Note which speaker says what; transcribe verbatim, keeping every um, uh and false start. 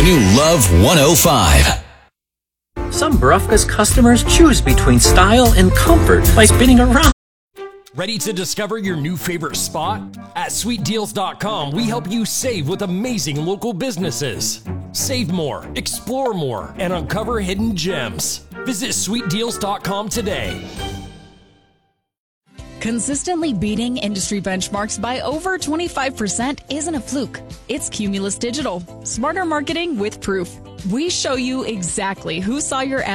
Speaker 1: new Love one oh five.
Speaker 2: Some Barufka's customers choose between style and comfort by spinning around.
Speaker 3: Ready to discover your new favorite spot? At sweet deals dot com, we help you save with amazing local businesses. Save more, explore more, and uncover hidden gems. Visit sweet deals dot com today.
Speaker 4: Consistently beating industry benchmarks by over twenty-five percent isn't a fluke. It's Cumulus Digital. Smarter marketing with proof. We show you exactly who saw your ad